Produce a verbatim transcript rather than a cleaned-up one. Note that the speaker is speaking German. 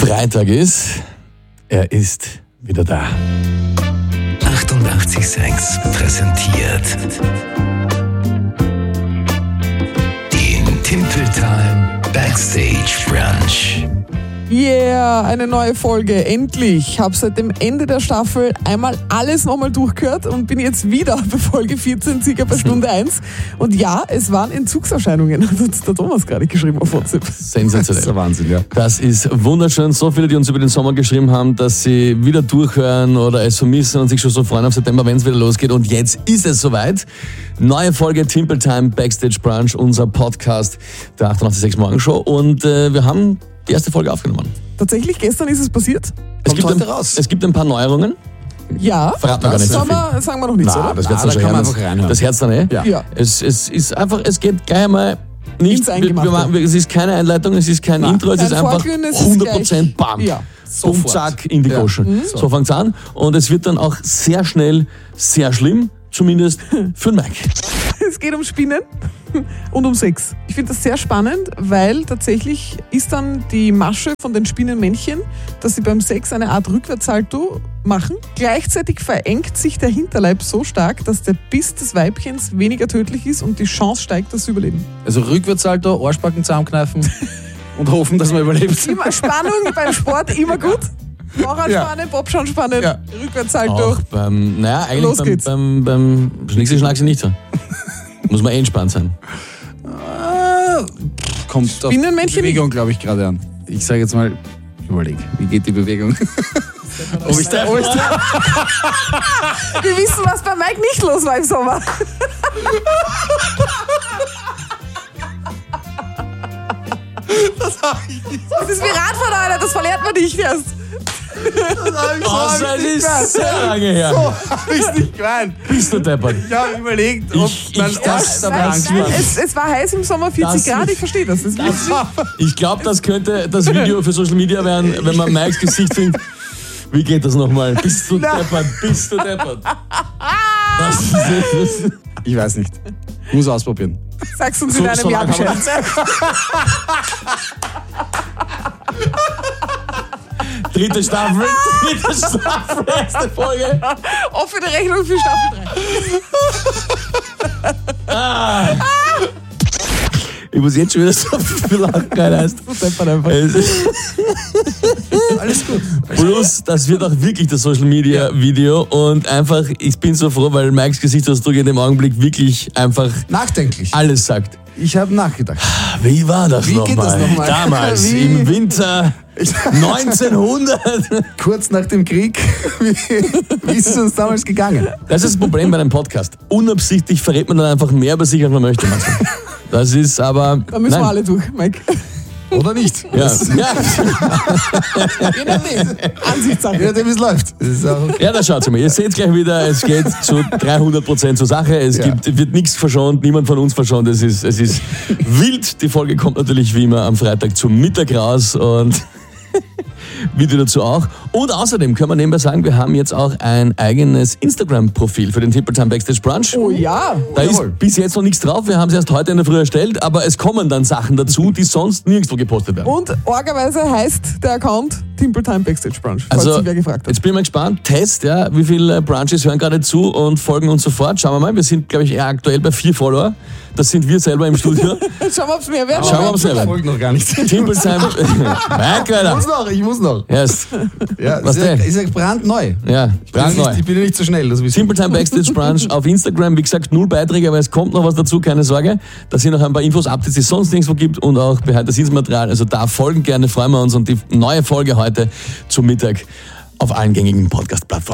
Freitag ist. Er ist wieder da. achtundachtzig Komma sechs präsentiert den Timple Time Backstage Brunch. Yeah, eine neue Folge, endlich. Habe seit dem Ende der Staffel einmal alles nochmal durchgehört und bin jetzt wieder bei Folge vierzehn, circa bei Stunde eins. Und ja, es waren Entzugserscheinungen, hat uns der Thomas gerade geschrieben auf WhatsApp. Sensationell. Das ist der Wahnsinn, ja. Das ist wunderschön. So viele, die uns über den Sommer geschrieben haben, dass sie wieder durchhören oder es vermissen und sich schon so freuen auf September, wenn es wieder losgeht. Und jetzt ist es soweit. Neue Folge Timple Time Backstage Brunch, unser Podcast der achtundachtzig Komma sechs Morgenshow. Und äh, wir haben die erste Folge aufgenommen. Tatsächlich, gestern ist es passiert. Es gibt, heute ein, raus. es gibt ein paar Neuerungen. Ja, Verraten wir gar nicht so sagen, viel. wir, sagen wir noch nichts, Na, oder? das, Na, wird's da schon kann man hören. einfach reinhören. Das Herz dann eh. Ja. Ja. Es, es ist einfach, es geht gleich einmal nicht, Ins wir, Eingemachte. wir machen, wir, es ist keine Einleitung, es ist kein Nein, Intro, es kein ist einfach Vorglühen, es ist hundert Prozent gleich- Bam. Ja, Boom, sofort. zack, in die Ja. Goschen. Mhm. So, so fängt's an und es wird dann auch sehr schnell sehr schlimm, zumindest für den Mike. Es geht um Spinnen und um Sex. Ich finde das sehr spannend, weil tatsächlich ist dann die Masche von den Spinnenmännchen, dass sie beim Sex eine Art Rückwärtssalto machen. Gleichzeitig verengt sich der Hinterleib so stark, dass der Biss des Weibchens weniger tödlich ist und die Chance steigt, dass sie überleben. Also Rückwärtssalto, Arschbacken zusammenkneifen und hoffen, dass man überlebt. Immer Spannung beim Sport, immer gut. Fahrradspannen, Bobschaunspannen, Ja. Rückwärtssalto. Auch beim, naja, eigentlich Los beim, geht's. beim, beim Schnickse Schnackse nicht so. Muss man eh entspannt sein. Ah, kommt auf die Spinnenmännchen Bewegung, glaube ich, gerade an. Ich sage jetzt mal, überleg, wie geht die Bewegung? Ob ich da, ob ich da, Wir wissen, was bei Mike nicht los war im Sommer. Das ist wie Radfahren, Alter, das verlernt man nicht erst. Außer es ist sehr lange her. so habe ich es nicht gemeint. Bist du deppert. Ich habe überlegt, ob Ich- mein ich- das- Arsch da dabei war Nein, Angst nein, vor. es, es war heiß im Sommer, vierzig Das- Grad, ich verstehe das. das ist witzig. Ich glaube, das könnte das Video für Social Media werden, wenn man Mikes Gesicht sieht. Wie geht das nochmal? Bist du deppert? Bist du deppert? Das ist, das, Ich weiß nicht. Muss ausprobieren. Sag's uns So- in einem so Jahr lange haben wir- Bescheid. dritte Staffel, dritte Staffel, erste Folge. Offene Rechnung für Staffel drei. Ich muss jetzt schon wieder so viel lachen, kein heißt. So deppert einfach. Alles gut. Plus, das wird auch wirklich das Social Media Video und einfach, ich bin so froh, weil Mikes Gesichtsausdruck in dem Augenblick wirklich einfach Nachdenklich. alles sagt. Ich habe nachgedacht. Wie war das Wie geht das nochmal? nochmal? Damals, Wie? im Winter neunzehnhundert. Kurz nach dem Krieg, wie, wie ist es uns damals gegangen? Das ist das Problem bei einem Podcast. Unabsichtlich verrät man dann einfach mehr über sich, als man möchte manchmal. Das ist aber... Da müssen nein. wir alle durch, Mike. Oder nicht? Ja, ja. Je nachdem. Ansichtssache. Je nachdem, wie es läuft. Das ist auch ja, da schaut mal. Ihr seht gleich wieder, es geht zu dreihundert Prozent zur Sache. Es Ja. gibt, wird nichts verschont, niemand von uns verschont. Es ist, es ist wild. Die Folge kommt natürlich wie immer am Freitag zum Mittag raus und Video dazu auch. Und außerdem können wir nebenbei sagen, wir haben jetzt auch ein eigenes Instagram-Profil für den Timple Time Backstage Brunch. Oh ja. Da jawohl. ist bis jetzt noch nichts drauf. Wir haben es erst heute in der Früh erstellt, aber es kommen dann Sachen dazu, die sonst nirgendwo gepostet werden. Und orgerweise heißt der Account Timple Time Backstage Brunch, falls Also, sich wer gefragt hat. jetzt bin ich mal gespannt. Test, ja, wie viele Brunches hören gerade zu und folgen uns sofort. Schauen wir mal. Wir sind, glaube ich, eher aktuell bei vier Follower. Das sind wir selber im Studio. Schauen wir, ob es mehr werden. Schauen wir, ob es Ich selber. folge noch gar nicht. Timple Time. Merk, Ich muss Alter. noch, ich muss noch. Erst. Ja, Was ist ja, denn? ist ja brandneu. Ja, Ich bin, ja brandneu. nicht, ich bin ja nicht so schnell. Das wisst ihr. Timple Time Backstage Brunch auf Instagram. Wie gesagt, null Beiträge, aber es kommt noch was dazu, keine Sorge. Da sind noch ein paar Infos, Updates, die es sonst nirgendwo gibt und auch Behind-the-Scenes-Material. Also da folgen gerne, freuen wir uns. Und die neue Folge heute zum Mittag auf allen gängigen Podcast-Plattformen.